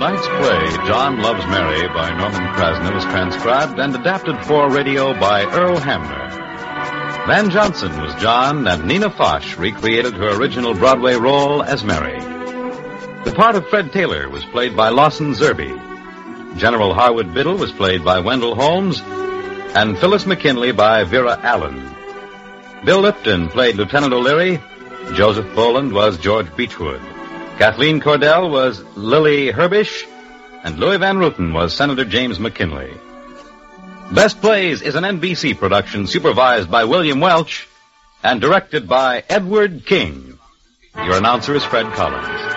Tonight's play, John Loves Mary, by Norman Krasna, was transcribed and adapted for radio by Earl Hamner. Van Johnson was John, and Nina Foch recreated her original Broadway role as Mary. The part of Fred Taylor was played by Lawson Zerbe. General Harwood Biddle was played by Wendell Holmes, and Phyllis McKinley by Vera Allen. Bill Lipton played Lieutenant O'Leary. Joseph Boland was George Beechwood. Kathleen Cordell was Lily Herbish, and Louis Van Rooten was Senator James McKinley. Best Plays is an NBC production supervised by William Welch and directed by Edward King. Your announcer is Fred Collins.